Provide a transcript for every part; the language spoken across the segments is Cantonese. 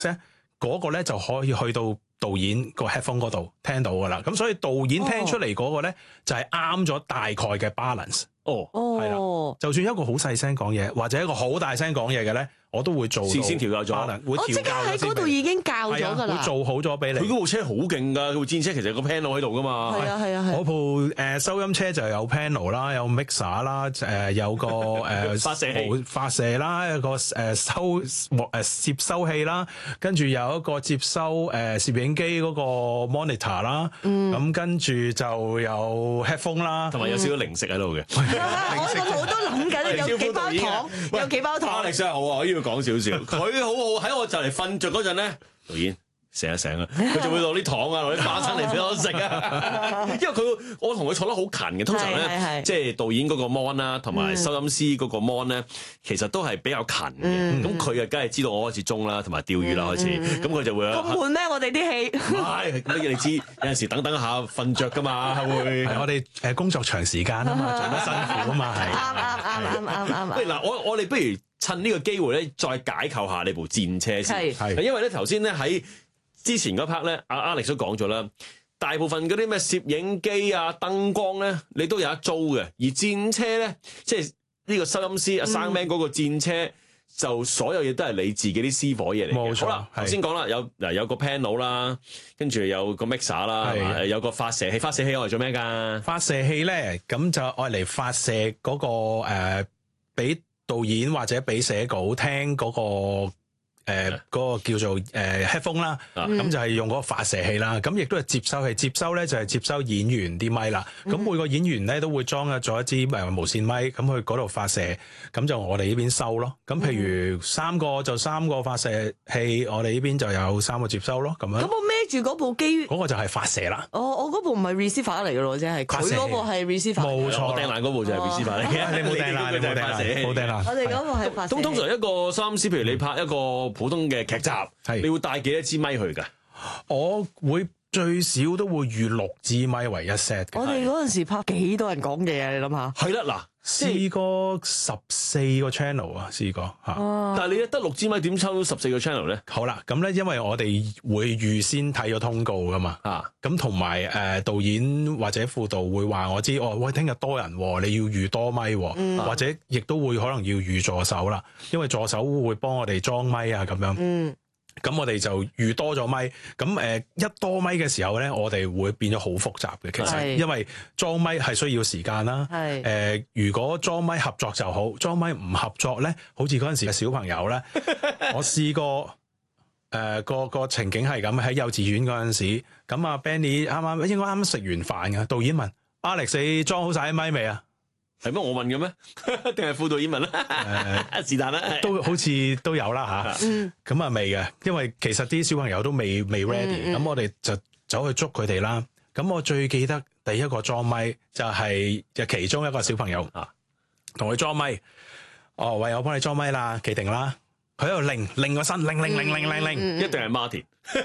咧，嗰個咧就可以去到導演個 headphone 嗰度聽到噶啦。咁所以導演聽出嚟嗰個咧就係啱咗大概嘅 balance。係啦，就算一個好細聲講嘢，或者一個好大聲講嘢嘅咧，我都會做事先調教咗， 會調教咗先。 我即刻喺嗰度已經教咗㗎啦， 會做好咗俾你。 佢嗰部車好勁㗎，佢部戰車其實有個 panel 喺度㗎嘛。 係啊。 我部收音車就有 panel 啦，有 mixer 啦，有個發射啦，有個接收器啦，跟住有一個接收攝影機嗰個 monitor 啦，咁跟住就有 headphone 啦， 同埋有少少零食喺度嘅。 我都諗緊有幾包糖，有幾包糖。 Alex 真係好啊，我要講少少。佢好好喺我就嚟瞓着嗰陣咧，導演醒一醒啊，佢就會攞啲糖啊，攞啲花生嚟俾我食啊。因為我同佢坐得好近嘅，通常咧即係導演嗰個 mon 啦，同埋收音師嗰個 mon 咧，其實都係比較近嘅。咁佢啊，梗係知道我開始鐘啦，同埋釣魚啦開始。咁佢就會咁悶咩？我哋啲戲係乜嘢？你知有陣時等下瞓着㗎嘛，會我哋工作長時間啊嘛，做得辛苦啊嘛，係啱。 喂嗱，我哋不如趁呢個機會咧，再解構下你部戰車先。係因為咧頭先咧喺之前嗰 part 咧，阿 Alex 都講咗啦，大部分嗰啲咩攝影機啊、燈光咧，你都有得租嘅。而戰車咧，即係呢個收音師阿 Soundman 嗰個戰車，就所有嘢都係你自己啲私伙嘢嚟嘅。 冇錯。 好啦，頭先講啦，有個 panel 啦，跟住有個 mixer 啦，有個發射器。發射器我嚟做咩㗎？ 發射器咧，咁就愛嚟發射嗰個俾導演或者俾寫稿聽嗰個。嗰個叫做headphone 啦，咁就係用嗰個發射器啦，咁亦都係接收器。接收咧就係接收演員啲咪啦。咁每個演員咧都會裝咗一支無線咪，咁去嗰度發射，咁就我哋呢邊收咯。咁譬如三個發射器，我哋呢邊就有3個接收咯。咁樣。 咁我孭住嗰部機， 嗰個就係發射啦。 我嗰部唔係 receiver 嚟嘅咯，即係佢嗰部係 receiver。 冇錯， 我掟爛嗰部就係 receiver 嚟嘅。 你冇掟爛，冇掟爛。 我哋嗰部係發射。 咁通常一個收音師，譬如你拍一個普通嘅劇集，你會帶幾多支咪去㗎？ 我會最少都會預6支咪為一 set 嘅。 我哋嗰陣時拍幾多人講嘢啊？你諗下。 係啦，嗱， 試過14個 channel 啊，試過嚇。 但係你得6支咪，點抽到14個 channel 咧？ 好啦，咁咧因為我哋會預先睇咗通告㗎嘛，咁同埋導演或者副導會話我知，喂，聽日多人，你要預多咪，或者亦都會可能要預助手啦，因為助手會幫我哋裝咪啊咁樣。咁我哋就預多咗咪，咁一多咪嘅時候咧，我哋會變咗好複雜嘅。其實因為裝咪係需要時間啦。如果裝咪合作就好，裝咪唔合作咧，好似嗰陣時嘅小朋友咧，我試過個情景係咁，喺幼稚園嗰陣時，咁啊 Benny 應該啱食完飯嘅，導演問 Alex 你裝好晒啲咪未啊？ 係咩？我問嘅咩？定係副導演問啦？是但啦， 都好似都有啦嚇。咁啊未嘅，因為其實啲小朋友都未 ready，咁我哋就走去捉佢哋啦。咁我最記得第一個裝咪就其中一個小朋友同佢裝咪。喂，我幫你裝咪啦，企定啦。佢喺度擰個身，擰， 一定係 Martin。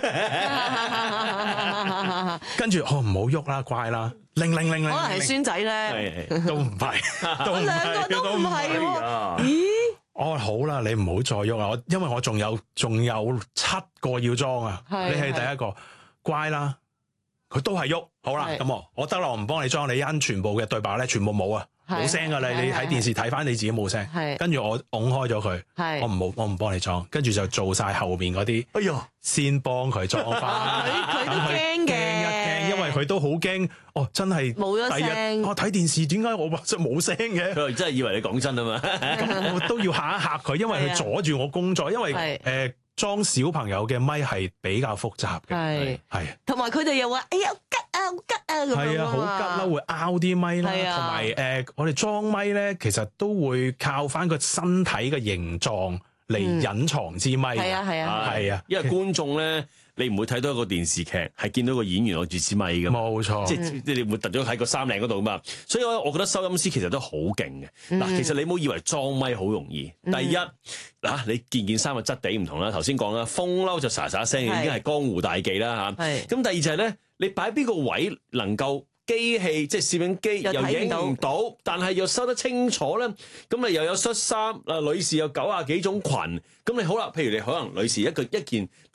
跟住唔好喐啦，乖啦，擰，可能係孫仔咧， 都唔係， 兩個都唔係喎。咦？ 好啦，你唔好再喐啦，因為我仲有7個要裝啊，你係第一個，乖啦，佢都係喐，好啦，咁我得啦，我唔幫你裝，你因全部嘅對白咧，全部冇啊。冇聲噶啦，你喺電視睇翻你自己冇聲，跟住我拱開咗佢，我唔幫你裝，跟住就做晒後面嗰啲，哎呀，先幫佢裝翻， 佢都驚嘅， 因為佢都好驚，真係冇咗聲， 我睇電視點解我真係冇聲嘅？ 佢真係以為你講真啊嘛， 咁我都要嚇一嚇佢，因為佢阻住我工作，因為裝小朋友嘅咪係比較複雜嘅，係， 同埋佢哋又話，哎呀吉啊咁樣， 係啊，好吉啦，會拗啲咪啦，同埋我哋裝咪咧，其實都會靠翻個身體嘅形狀嚟隱藏支咪，係啊， 因為觀眾咧，你唔會睇到一個電視劇係見到個演員攞住支咪噶， 冇錯， 即係你會突咗喺個衫領嗰度嘛，所以我覺得收音師其實都好勁嘅。嗱，其實你唔好以為裝咪好容易，第一你件衫嘅質地唔同啦，頭先講啦，風褸就沙沙聲已經係江湖大忌啦嚇。咁第二就係咧，你擺邊個位能夠機器即係攝影機又影唔到，但係又收得清楚咧，咁啊又有恤衫，女士有90幾種裙，咁你好啦，譬如你可能女士一件